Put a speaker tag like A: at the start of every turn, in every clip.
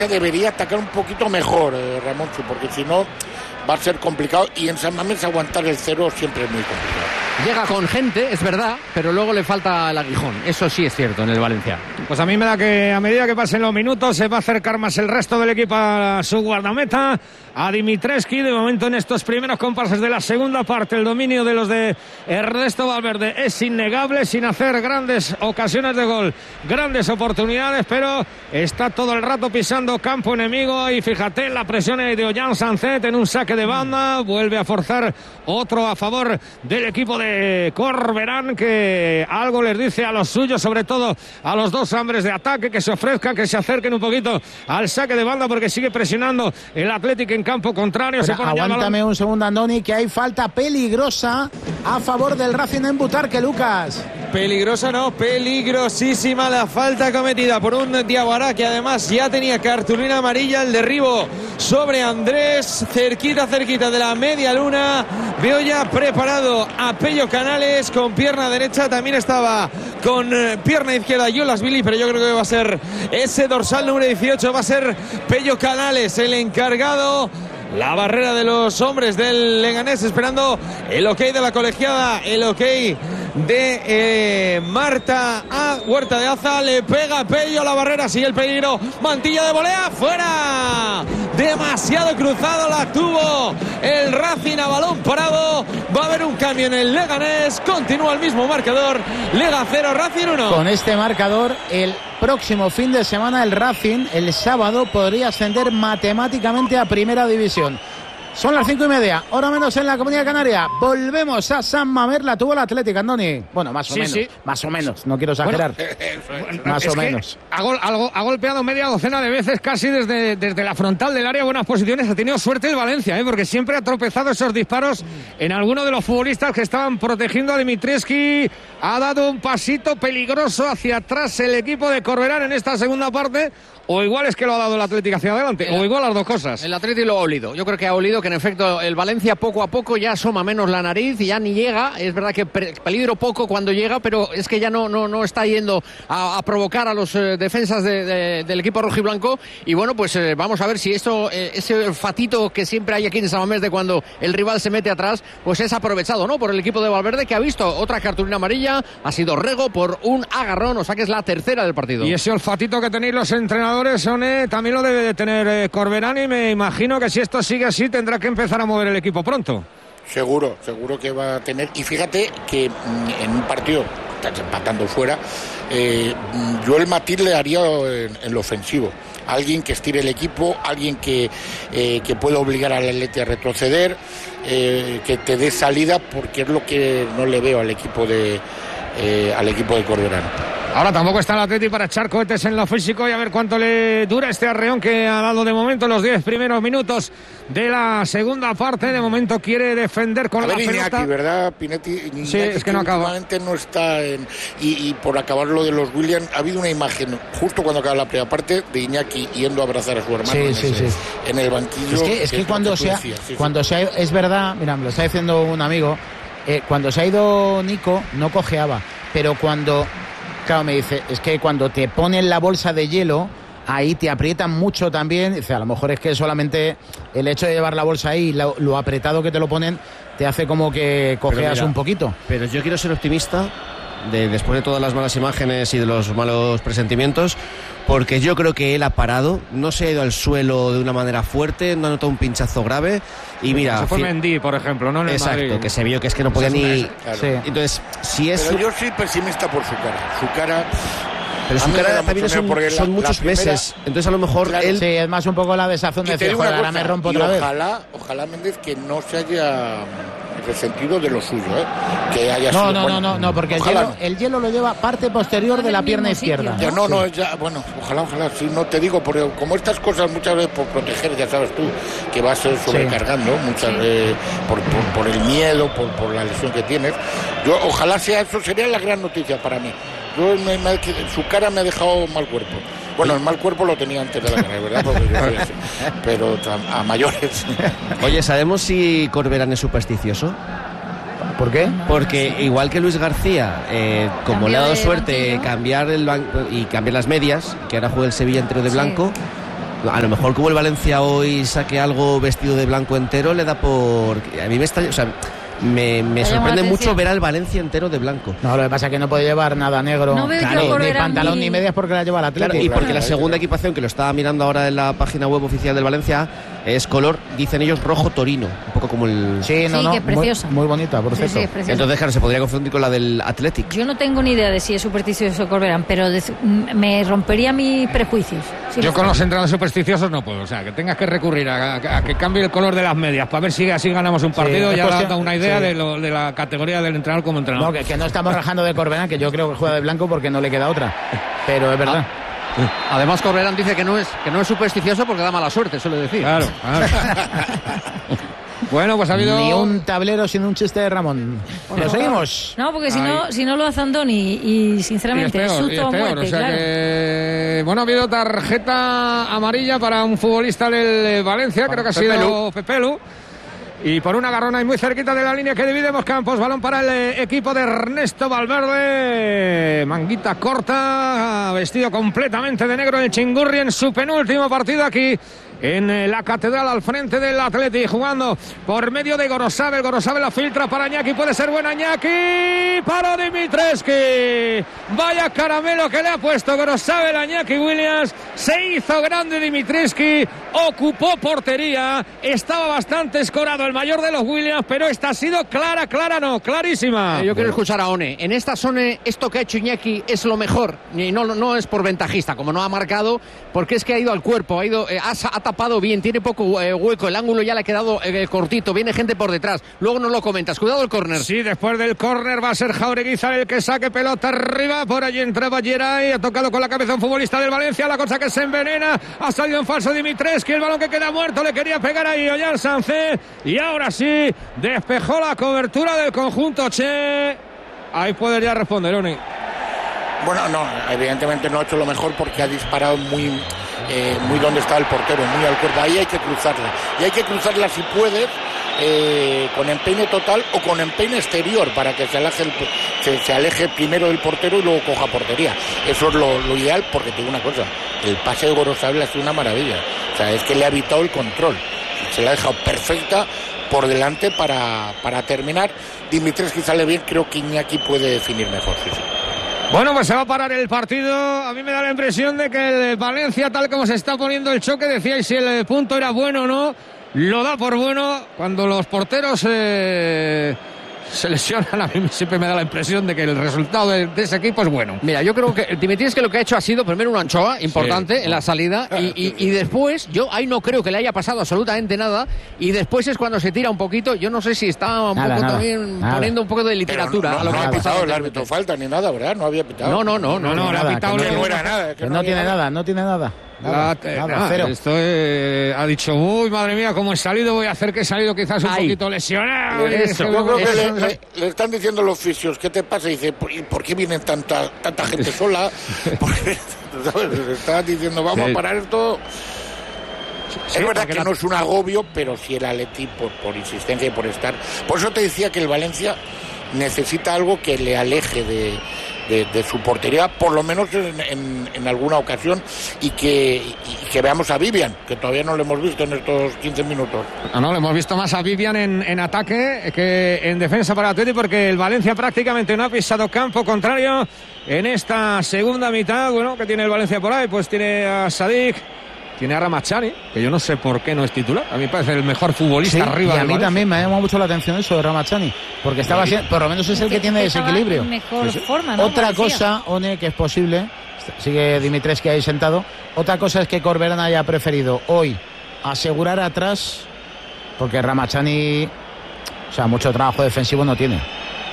A: debería atacar un poquito mejor, Ramonchu, porque si no va a ser complicado, y en San Mamés aguantar el 0 siempre es muy complicado.
B: Llega con gente, es verdad, pero luego le falta el aguijón. Eso sí es cierto en el Valencia.
C: Pues a mí me da que a medida que pasen los minutos se va a acercar más el resto del equipo a su guardameta, a Dimitrescu. De momento en estos primeros compases de la segunda parte el dominio de los de Ernesto Valverde es innegable, sin hacer grandes ocasiones de gol, grandes oportunidades, pero está todo el rato pisando campo enemigo. Y fíjate la presión de Ollán Sancet en un saque de banda, vuelve a forzar otro a favor del equipo de Corberán, que algo les dice a los suyos, sobre todo a los dos hombres de ataque, que se ofrezcan, que se acerquen un poquito al saque de banda, porque sigue presionando el Athletic en campo contrario.
D: Pero aguántame un segundo, Andoni, que hay falta peligrosa a favor del Racing en Butarque, Lucas.
E: Peligrosa no, peligrosísima la falta cometida por un Diawara, que además ya tenía cartulina amarilla. El derribo sobre Andrés, cerquita de la media luna. Veo ya preparado a Pello Canales con pierna derecha, también estaba con pierna izquierda Yolas Billy, pero yo creo que va a ser ese dorsal número 18, va a ser Pello Canales el encargado. La barrera de los hombres del Leganés esperando el ok de la colegiada, el ok de Marta a Huerta de Aza. Le pega Pello a la barrera, sigue el peligro. Mantilla de volea, fuera. Demasiado cruzado la tuvo el Racing a balón parado. Va a haber un cambio en el Leganés. Continúa el mismo marcador. Lega 0, Racing 1.
D: Con este marcador, el próximo fin de semana el Racing, el sábado, podría ascender matemáticamente a Primera División. Son las 5:30, hora menos en la Comunidad Canaria. Volvemos a San Mamés, la tuvo el Atlético, Andoni. Bueno, más o menos, sí. Más o menos, no quiero exagerar. Bueno, más o menos.
C: Ha golpeado media docena de veces casi desde la frontal del área, buenas posiciones. Ha tenido suerte el Valencia, porque siempre ha tropezado esos disparos en alguno de los futbolistas que estaban protegiendo a Dimitrescu. Ha dado un pasito peligroso hacia atrás el equipo de Corberán en esta segunda parte. O igual es que lo ha dado el Atlético hacia adelante, o igual las dos cosas.
B: El Atlético lo ha olido. Yo creo que ha olido que en efecto el Valencia poco a poco ya asoma menos la nariz y ya ni llega. Es verdad que peligro poco cuando llega, pero es que ya no está yendo a provocar a los defensas del equipo rojiblanco. Y bueno, pues vamos a ver si esto, ese fatito que siempre hay aquí en San Mamés de cuando el rival se mete atrás, pues es aprovechado, ¿no? Por el equipo de Valverde, que ha visto otra cartulina amarilla. Ha sido Rego por un agarrón, o sea que es la tercera del partido.
C: Y ese olfatito que tenéis los entrenadores, también lo debe de tener Corberán, y me imagino que si esto sigue así tendrá que empezar a mover el equipo pronto.
A: Seguro que va a tener. Y fíjate que en un partido, estás empatando fuera, yo el matiz le haría en lo ofensivo. Alguien que estire el equipo, alguien que pueda obligar al Atleti a retroceder, que te dé salida, porque es lo que no le veo al equipo de Corberán.
C: Ahora tampoco está el Atleti para echar cohetes en lo físico y a ver cuánto le dura este arreón que ha dado de momento los 10 primeros minutos de la segunda parte. De momento quiere defender con la pelota.
A: Iñaki, ¿verdad, Pinetti? Iñaki,
C: sí, es que no acaba.
A: Últimamente no está y por acabar lo de los Williams, ha habido una imagen justo cuando acaba la primera parte de Iñaki yendo a abrazar a su hermano en el banquillo. Es que cuando se ha es verdad, mira, me lo está diciendo un amigo, cuando se ha ido Nico no cojeaba, pero cuando... Claro, me dice, es que cuando te ponen la bolsa de hielo, ahí te aprietan mucho también. Dice, a lo mejor es que solamente el hecho de llevar la bolsa ahí, lo apretado que te lo ponen, te hace como que cojeas un poquito.
F: Pero yo quiero ser optimista después de todas las malas imágenes y de los malos presentimientos, porque yo creo que él ha parado, no se ha ido al suelo de una manera fuerte, no ha notado un pinchazo grave. Y mira,
C: se fue Mendy, por ejemplo, ¿no? En el
F: exacto,
C: Madrid,
F: que se vio que es que no podía ni...
A: Claro.
F: Sí. Entonces, si es...
A: Pero yo soy pesimista por su cara.
F: Pero su cara también son muchos meses. Entonces, a lo mejor
A: claro,
F: él...
D: Sí, es más un poco la desazón de decir, joder, ahora me rompo otra vez.
A: Ojalá Méndez que no se haya resentido de lo suyo, que haya sido...
D: No, porque el hielo lo lleva parte posterior de la pierna izquierda.
A: Ojalá, sí, no te digo, porque como estas cosas muchas veces por proteger, ya sabes tú, que vas sobrecargando, muchas veces por el miedo, por la lesión que tienes. Yo ojalá sea eso, sería la gran noticia para mí. Su cara me ha dejado mal cuerpo. Bueno, el mal cuerpo lo tenía antes de la cara, ¿verdad? Porque yo soy así, pero a mayores.
F: Oye, ¿sabemos si Corberán es supersticioso?
D: ¿Por qué?
F: Porque igual que Luis García, como le ha dado suerte cambiar el banco y cambiar las medias, que ahora juega el Sevilla entero de blanco, A lo mejor como el Valencia hoy saque algo vestido de blanco entero, le da por... A mí me está... O sea, me sorprende mucho ver al Valencia entero de blanco.
D: No, lo que pasa es que no puede llevar nada negro,
G: no
D: ni pantalón ni medias porque la lleva el Atlético.
F: Claro, y porque la segunda equipación, que lo estaba mirando ahora en la página web oficial del Valencia, es color, dicen ellos, rojo torino. Un poco como el...
G: Sí, que es preciosa.
D: Muy bonita, por cierto.
G: Sí, preciosa.
F: Entonces, claro, se podría confundir con la del Athletic.
G: Yo no tengo ni idea de si es supersticioso Corberán, pero me rompería mis prejuicios.
C: Yo con los entrenadores supersticiosos no puedo. O sea, que tengas que recurrir a que cambie el color de las medias para ver si así ganamos un partido. Ya da una idea de la categoría del entrenador como entrenador.
D: No, que no estamos rajando de Corberán, que yo creo que juega de blanco porque no le queda otra. Pero es verdad.
B: Además, Corberán dice que no es supersticioso porque da mala suerte, suele decir.
C: Claro. Bueno, pues ha habido...
D: Ni un tablero sin un chiste de Ramón. Bueno, seguimos.
G: No, porque si no lo hace Andoni y sinceramente es susto o muerte,
C: o sea
G: claro.
C: Que, bueno, ha habido tarjeta amarilla para un futbolista del Valencia, creo que ha sido Pepelu. Y por una agarrona y muy cerquita de la línea que divide dos campos, balón para el equipo de Ernesto Valverde, manguita corta, vestido completamente de negro el Chingurri en su penúltimo partido aquí en la Catedral al frente del Atleti, jugando por medio de Gorosabel. Gorosabel la filtra para Iñaki, puede ser buena Iñaki, para Dimitrescu. Vaya caramelo que le ha puesto Gorosabel a Iñaki Williams, se hizo grande Dimitrescu, ocupó portería, estaba bastante escorado el mayor de los Williams, pero esta ha sido clarísima.
B: Yo quiero escuchar a One. En esta zona, esto que ha hecho Iñaki es lo mejor, y no es por ventajista, como no ha marcado, porque es que ha ido al cuerpo, ha tapado bien, tiene poco hueco, el ángulo ya le ha quedado cortito, viene gente por detrás, luego nos lo comentas. Cuidado el córner.
C: Sí, después del córner va a ser Jaureguizar el que saque pelota arriba, por allí entraba Geray, ha tocado con la cabeza un futbolista del Valencia, la cosa que se envenena, ha salido en falso Dimitrescu, el balón que queda muerto, le quería pegar ahí Ollán Sánchez, y ahora sí, despejó la cobertura del conjunto Che. Ahí puede ya responder, Oni.
A: Bueno, no, evidentemente no ha hecho lo mejor porque ha disparado muy donde estaba el portero, muy al cuerpo. Ahí hay que cruzarla. Y hay que cruzarla si puedes, con empeine total o con empeine exterior para que se aleje primero del portero y luego coja portería. Eso es lo ideal, porque te digo una cosa, el pase de Gorosabel ha sido una maravilla. O sea, es que le ha evitado el control. Se la ha dejado perfecta por delante para terminar. Dimitrescu sale bien, creo que Iñaki puede definir mejor. Sí.
C: Bueno, pues se va a parar el partido. A mí me da la impresión de que el Valencia, tal como se está poniendo el choque, decíais si el punto era bueno o no, lo da por bueno. Cuando los porteros se lesionan, a mí siempre me da la impresión de que el resultado de ese equipo es bueno.
B: Mira, yo creo que Dimitrescu lo que ha hecho ha sido primero una anchoa importante en la salida y después, yo ahí no creo que le haya pasado absolutamente nada, y después es cuando se tira un poquito. Yo no sé si está también poniendo un poco de literatura a lo que ha pasado.
A: El árbitro falta ni nada, ¿verdad? No había pitado.
B: No,
C: le ha pitado.
A: No era nada.
D: No tiene nada. Cero.
C: Esto ha dicho, uy, madre mía, cómo he salido, voy a hacer que he salido quizás un poquito lesionado.
A: Yo creo que le están diciendo los fisios, ¿qué te pasa? Y dice, ¿por qué vienen tanta gente sola? Porque, ¿sabes? Le están diciendo, vamos a parar esto. Es verdad que no es un agobio, pero sí el Atleti por insistencia y por estar. Por eso te decía que el Valencia necesita algo que le aleje de su portería, por lo menos en alguna ocasión, y que veamos a Vivian, que todavía no lo hemos visto en estos 15 minutos.
C: No, lo hemos visto más a Vivian en ataque que en defensa para Atleti, porque el Valencia prácticamente no ha pisado campo contrario en esta segunda mitad. Bueno, que tiene el Valencia por ahí, pues tiene a Sadik, tiene a Ramachani, que yo no sé por qué no es titular. A mí me parece el mejor futbolista arriba.
D: Y a mí también me ha llamado mucho la atención eso de Ramachani, porque estaba por lo menos es el que tiene desequilibrio.
G: Mejor forma, ¿no?
D: Otra cosa, One, que es posible, sigue Dimitrescu ahí sentado. Otra cosa es que Corberán haya preferido hoy asegurar atrás, porque Ramachani, o sea, mucho trabajo defensivo no tiene.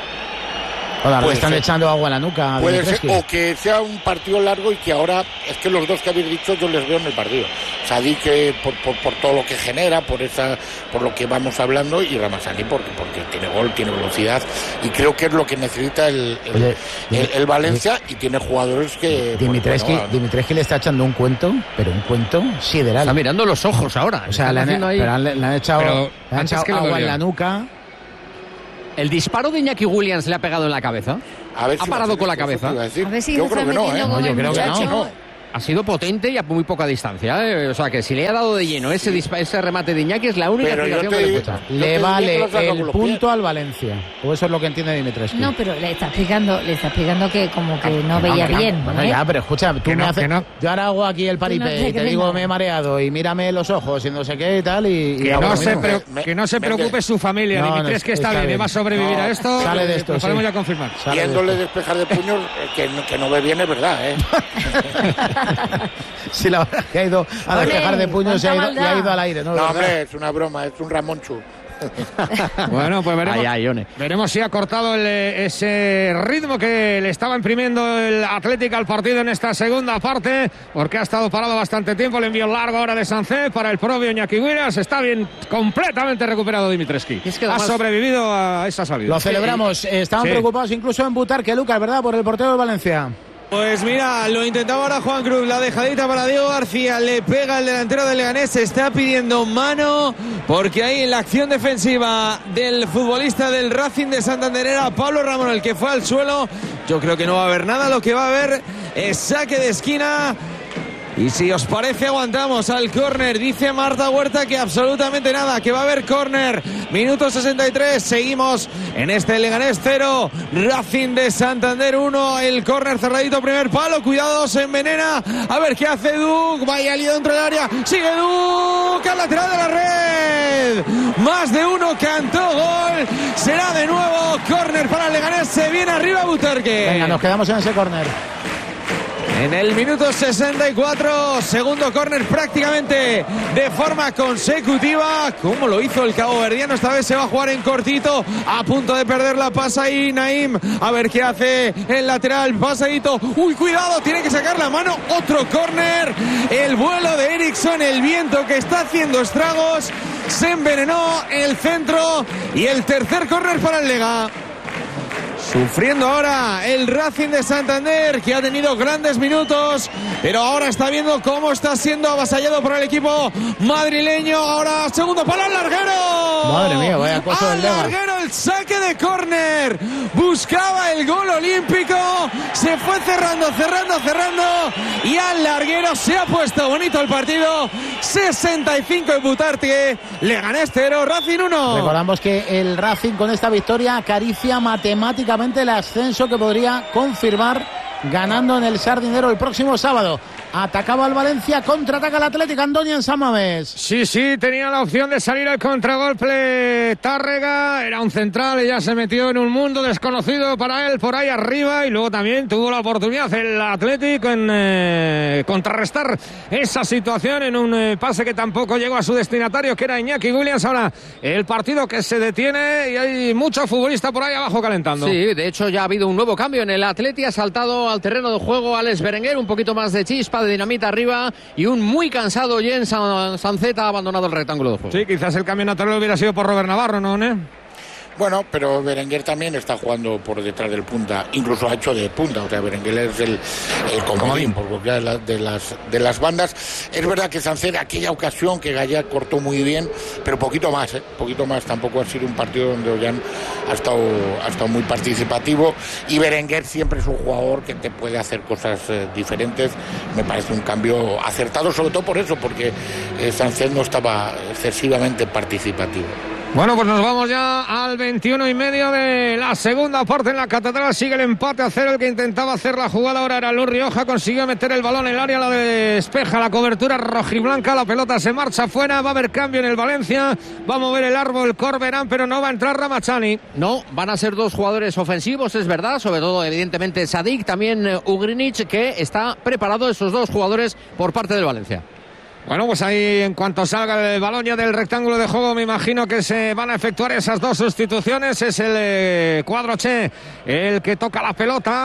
D: Hola, le están echando agua a la nuca.
A: Puede ser, o que sea un partido largo y que ahora, es que los dos que habéis dicho yo les veo en el partido. Sadik por todo lo que genera, por lo que vamos hablando, y Ramazani porque tiene gol, tiene velocidad, y creo que es lo que necesita el Valencia, y tiene jugadores que...
D: Dimitrescu le está echando un cuento, pero un cuento sideral.
B: Está mirando los ojos ahora.
D: O sea, le han echado agua en la nuca.
B: ¿El disparo de Iñaki Williams le ha pegado en la cabeza?
A: A ver
B: ¿Ha parado con la cabeza?
G: A ver si
A: yo creo que no,
G: yo
D: creo que no.
B: ha sido potente y a muy poca distancia, ¿eh? O sea que si le ha dado de lleno ese remate de Iñaki es la única explicación que le escucha.
D: Le vale el punto al Valencia, o eso es lo que entiende Dimitrescu.
G: No, pero le está explicando que como que no veía bien.
D: Bueno, ya, pero escucha, tú me haces. Yo ahora hago aquí el paripé y te digo me he mareado y mírame los ojos y no sé qué y tal.
C: Que no se preocupe su familia, Dimitrescu está bien, va a sobrevivir a esto.
D: Sale de esto.
C: Podemos ya confirmar.
A: Viéndole despejar de puños, que no ve bien, es verdad, ¿eh?
D: Sí, la verdad que ha ido a despejar de puños y ha ido al aire, ¿no?
A: No, hombre, es una broma, es un Ramonchu.
C: Bueno, pues veremos si ha cortado ese ritmo que le estaba imprimiendo el Atlético al partido en esta segunda parte, porque ha estado parado bastante tiempo. Le envió largo ahora de Sancet para el propio Iñaki Williams. Está bien, completamente recuperado Dimitrescu. Ha sobrevivido a esa salida.
D: Lo celebramos. Estaban preocupados incluso en Butarque, Lucas, ¿verdad? Por el portero de Valencia.
E: Pues mira, lo intentaba ahora Juan Cruz, la dejadita para Diego García, le pega el delantero del Leganés, se está pidiendo mano, porque ahí en la acción defensiva del futbolista del Racing de Santander era Pablo Ramón el que fue al suelo. Yo creo que no va a haber nada, lo que va a haber es saque de esquina. Y si os parece aguantamos al córner, dice Marta Huerta que absolutamente nada, que va a haber córner. Minuto 63, seguimos en este Leganés 0, Racing de Santander 1, el córner cerradito, primer palo, cuidado, se envenena, a ver qué hace Duc, vaya lío dentro del área, sigue Duc al lateral de la red, más de uno, cantó gol, será de nuevo córner para el Leganés, se viene arriba Butarque.
D: Venga, nos quedamos en ese córner.
E: En el minuto 64, segundo córner prácticamente de forma consecutiva, como lo hizo el caboverdiano, esta vez se va a jugar en cortito, a punto de perder la pasa ahí Naim, a ver qué hace el lateral, pasadito, uy cuidado, tiene que sacar la mano, otro córner, el vuelo de Eriksson, el viento que está haciendo estragos, se envenenó el centro y el tercer córner para el Lega. Sufriendo ahora el Racing de Santander, que ha tenido grandes minutos, pero ahora está viendo cómo está siendo avasallado por el equipo madrileño. Ahora segundo palo al larguero.
D: Madre mía, vaya cosa del Lega.
E: Al larguero el saque de córner. Buscaba el gol olímpico. Se fue cerrando. Y al larguero se ha puesto bonito el partido. 65 en Butarque. Leganés 0, Racing 1.
D: Recordamos que el Racing con esta victoria acaricia matemáticamente el ascenso que podría confirmar ganando en el Sardinero el próximo sábado. Atacaba al Valencia, contraataca al Atlético, Andoni en San Mamés.
C: Sí, tenía la opción de salir al contragolpe Tárrega, era un central y ya se metió en un mundo desconocido para él por ahí arriba, y luego también tuvo la oportunidad el Atlético en contrarrestar esa situación en un pase que tampoco llegó a su destinatario, que era Iñaki Williams. Ahora el partido que se detiene y hay mucho futbolista por ahí abajo calentando.
B: Sí, de hecho ya ha habido un nuevo cambio en el Atleti, ha saltado al terreno de juego Alex Berenguer, un poquito más de chispa, de dinamita arriba, y un muy cansado Jens Sancet ha abandonado el rectángulo de juego.
C: Sí, quizás el cambio natural hubiera sido por Robert Navarro, ¿no?
A: Bueno, pero Berenguer también está jugando por detrás del punta, incluso ha hecho de punta, o sea, Berenguer es el comodín por cualquiera de las bandas. Es verdad que Sancet, aquella ocasión que Gaya cortó muy bien, pero poquito más, tampoco ha sido un partido donde Ollán ha estado muy participativo, y Berenguer siempre es un jugador que te puede hacer cosas diferentes. Me parece un cambio acertado, sobre todo por eso, porque Sancet no estaba excesivamente participativo.
C: Bueno, pues nos vamos ya al 21:30 de la segunda parte en la Catedral. Sigue el empate a 0. El que intentaba hacer la jugada ahora era Luis Rioja. Consiguió meter el balón en el área, la despeja la cobertura rojiblanca. La pelota se marcha fuera. Va a haber cambio en el Valencia. Va a mover el árbol Corberán, pero no va a entrar Ramachani.
B: No, van a ser dos jugadores ofensivos, es verdad. Sobre todo, evidentemente, Sadik, también Ugrinic, que está preparado, esos dos jugadores por parte del Valencia.
C: Bueno, pues ahí en cuanto salga el balón ya del rectángulo de juego, me imagino que se van a efectuar esas dos sustituciones. Es el cuadro Che el que toca la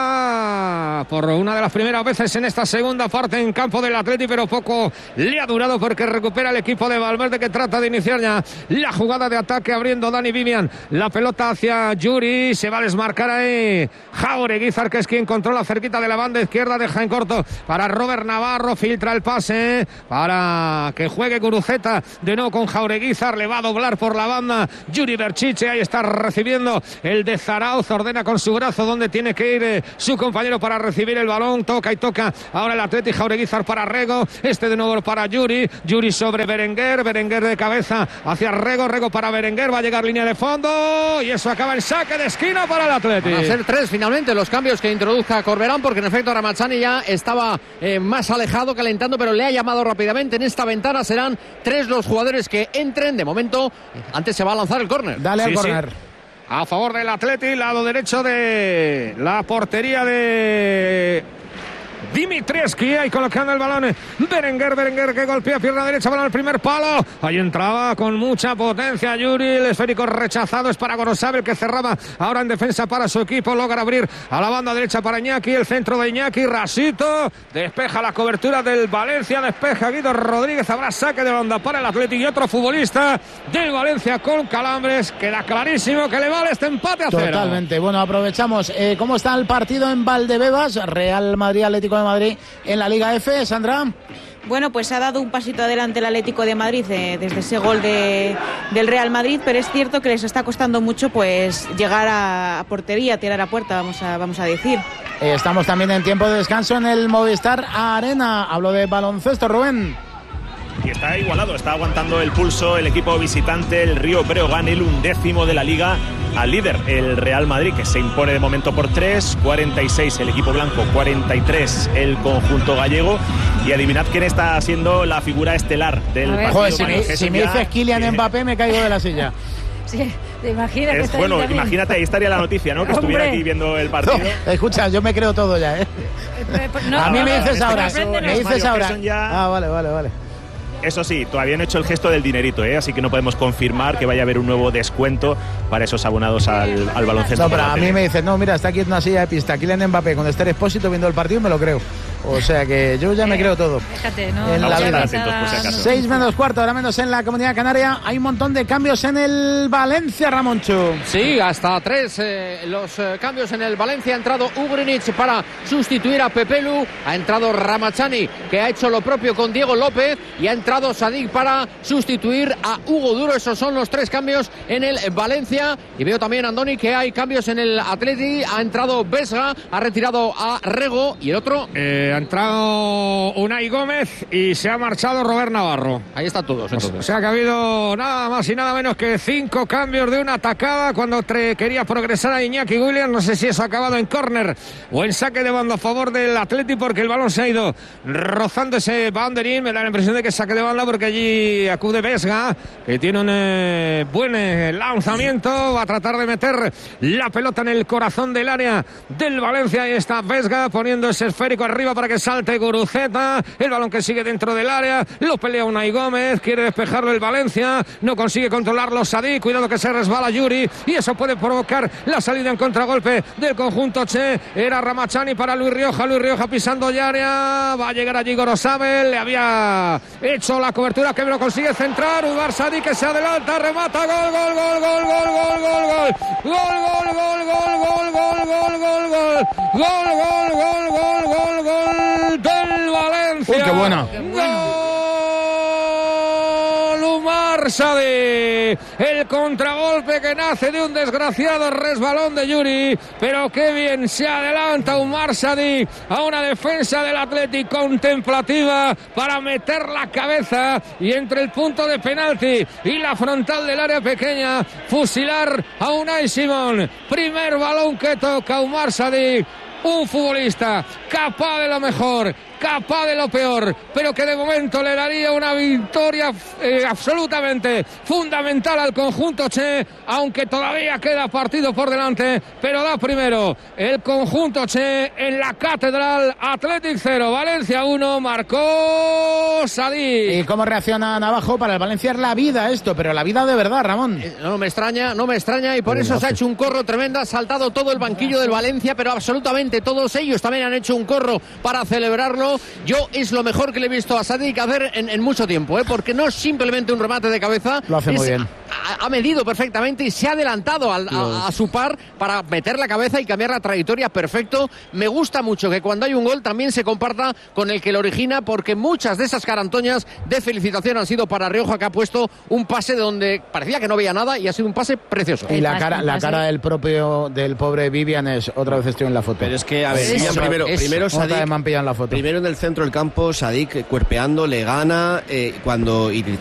C: pelota por una de las primeras veces en esta segunda parte en campo del Atleti, pero poco le ha durado porque recupera el equipo de Valverde, que trata de iniciar ya la jugada de ataque abriendo Dani Vivian. La pelota hacia Yuri, se va a desmarcar ahí Jaureguizar, que es quien controla cerquita de la banda izquierda, deja en corto para Robert Navarro, filtra el pase para para que juegue Guruceta de nuevo con Jaureguizar. Le va a doblar por la banda Yuri Berchiche. Ahí está recibiendo el de Zarauz. Ordena con su brazo donde tiene que ir su compañero para recibir el balón. Toca y toca ahora el Atleti. Jaureguizar para Rego. De nuevo para Yuri. Yuri sobre Berenguer. Berenguer de cabeza hacia Rego. Rego para Berenguer. Va a llegar línea de fondo. Y eso acaba en saque de esquina para el Atleti.
B: Van a ser 3 finalmente los cambios que introduzca Corberán, porque en efecto Ramazani ya estaba más alejado, calentando, pero le ha llamado rápidamente. En esta ventana serán 3 los jugadores que entren. De momento, antes se va a lanzar el córner.
D: Dale al córner.
C: A favor del Atleti, lado derecho de la portería de Dimitrievski, ahí colocando el balón Berenguer que golpea pierna derecha, balón al primer palo, ahí entraba con mucha potencia Yuri, el esférico rechazado es para Gorosabel, que cerraba ahora en defensa para su equipo, logra abrir a la banda derecha para Iñaki, el centro de Iñaki, Rasito, despeja la cobertura del Valencia, despeja Guido Rodríguez, habrá saque de banda para el Atlético y otro futbolista del Valencia con calambres, queda clarísimo que le vale este empate a 0.
D: Totalmente, bueno, aprovechamos, ¿cómo está el partido en Valdebebas? Real Madrid, Atlético de Madrid en la Liga F, Sandra.
H: Bueno, pues ha dado un pasito adelante el Atlético de Madrid desde ese gol del Real Madrid, pero es cierto que les está costando mucho pues llegar a portería, tirar a puerta, vamos a decir.
D: Estamos también en tiempo de descanso en el Movistar Arena. Hablo de baloncesto, Rubén.
I: Y está igualado, está aguantando el pulso el equipo visitante, el Río Breogán, el 11º de la Liga, al líder, el Real Madrid, que se impone de momento por 3, 46 el equipo blanco, 43 el conjunto gallego. Y adivinad quién está siendo la figura estelar del partido.
D: Joder, si me dices Kylian Mbappé, me caigo de la silla.
G: Sí, te imaginas que
I: bueno, imagínate, ahí estaría la noticia, ¿no? Que estuviera aquí viendo el partido.
D: No, escucha, yo me creo todo ya, ¿eh?
G: No,
D: a mí me dices ahora.
I: Me dices ahora.
D: Ah, vale.
I: Eso sí, todavía no he hecho el gesto del dinerito, así que no podemos confirmar que vaya a haber un nuevo descuento para esos abonados al baloncesto.
D: No, pero a mí me dicen, no, mira, está aquí en una silla de pista, Kylian Mbappé con Esther Expósito viendo el partido y me lo creo. O sea que yo ya me creo todo.
G: Fíjate, ¿no?
D: En la vida.
I: Atentos, por si acaso.
D: 6 menos cuarto, ahora menos en la Comunidad Canaria. Hay un montón de cambios en el Valencia, Ramonchu.
B: Sí, hasta 3 los cambios en el Valencia. Ha entrado Ugrinic para sustituir a Pepelu. Ha entrado Ramazani, que ha hecho lo propio con Diego López. Y ha entrado Sadik para sustituir a Hugo Duro. Esos son los 3 cambios en el Valencia. Y veo también, Andoni, que hay cambios en el Atleti. Ha entrado Vesga, ha retirado a Rego. Y el otro...
C: ha entrado Unai Gómez y se ha marchado Robert Navarro.
B: Ahí están todos, entonces.
C: O sea que ha habido nada más y nada menos que 5 cambios de una atacada cuando quería progresar a Iñaki Williams. No sé si eso ha acabado en córner o en saque de banda a favor del Atleti, porque el balón se ha ido rozando ese banderín. Me da la impresión de que saque de banda porque allí acude Vesga, que tiene un buen lanzamiento. Va a tratar de meter la pelota en el corazón del área del Valencia. Ahí está Vesga poniendo ese esférico arriba para que salte Guruceta, el balón que sigue dentro del área, lo pelea Unai Gómez, quiere despejarlo el Valencia, no consigue controlarlo Sadik, cuidado que se resbala Yuri y eso puede provocar la salida en contragolpe del conjunto Che. Era Ramazani para Luis Rioja pisando el área, va a llegar allí Gorosabel, le había hecho la cobertura que no consigue centrar, Udvar Sadik que se adelanta, remata, gol del Valencia.
D: Uy, qué buena.
C: Umar Sadik, el contragolpe que nace de un desgraciado resbalón de Yuri, pero qué bien se adelanta Umar Sadik a una defensa del Atlético contemplativa para meter la cabeza y entre el punto de penalti y la frontal del área pequeña fusilar a Unai Simón. Primer balón que toca Umar Sadik, un futbolista capaz de lo mejor, capaz de lo peor, pero que de momento le daría una victoria absolutamente fundamental al conjunto Che, aunque todavía queda partido por delante, pero da primero el conjunto Che en la Catedral. Athletic 0, Valencia 1, marcó Sadik.
D: ¿Y cómo reacciona Navajo? Para el Valencia es la vida esto, pero la vida de verdad, Ramón.
B: No me extraña y por eso se ha hecho un corro tremendo, ha saltado todo el banquillo del Valencia, pero absolutamente todos ellos también han hecho un corro para celebrarlo. Yo es lo mejor que le he visto a Sadik hacer en mucho tiempo, porque no es simplemente un remate de cabeza.
D: Lo hace muy bien.
B: ha medido perfectamente y se ha adelantado a su par para meter la cabeza y cambiar la trayectoria. Perfecto. Me gusta mucho que cuando hay un gol también se comparta con el que lo origina, porque muchas de esas carantoñas de felicitación han sido para Rioja, que ha puesto un pase donde parecía que no veía nada y ha sido un pase precioso.
D: Y la cara del pobre Vivian es otra vez estoy en la foto.
F: Pero es que, a ver, primero Sadik,
D: me han pillado en la foto.
F: Primero en el centro del campo, Sadik cuerpeando, le gana y